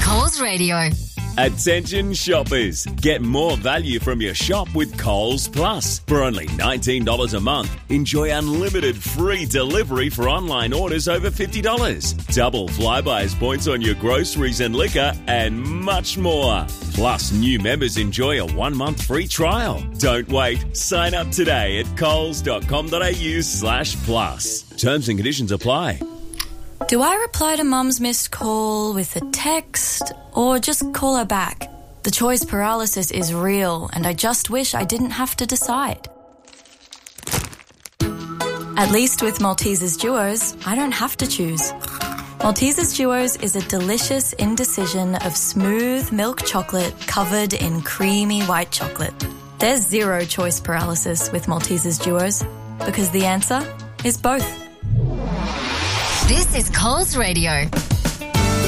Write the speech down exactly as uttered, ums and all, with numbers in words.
Coles Radio. Attention shoppers, get more value from your shop with Coles Plus. For only nineteen dollars a month, enjoy unlimited free delivery for online orders over fifty dollars. Double Flybuys points on your groceries and liquor and much more. Plus, new members enjoy a one-month free trial. Don't wait. Sign up today at coles.com.au slash plus. Terms and conditions apply. Do I reply to Mum's missed call with a text or just call her back? The choice paralysis is real and I just wish I didn't have to decide. At least with Maltesers Duos, I don't have to choose. Maltesers Duos is a delicious indecision of smooth milk chocolate covered in creamy white chocolate. There's zero choice paralysis with Maltesers Duos because the answer is both. This is Coles Radio.